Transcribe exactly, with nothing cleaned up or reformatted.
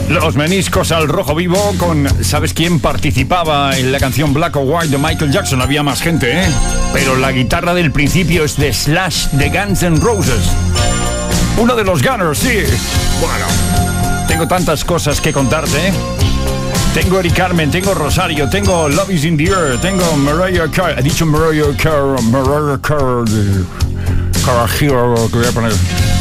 Los meniscos al rojo vivo con... ¿Sabes quién participaba en la canción Black or White de Michael Jackson? Había más gente, ¿eh? Pero la guitarra del principio es de Slash de Guns N' Roses. Uno de los Gunners, sí. Bueno, tengo tantas cosas que contarte, ¿eh? Tengo Eric Carmen, tengo Rosario, tengo Love is in the Air, tengo Mariah Carey. He dicho Mariah Carey, Mariah Carey. Carajillo, que voy a poner...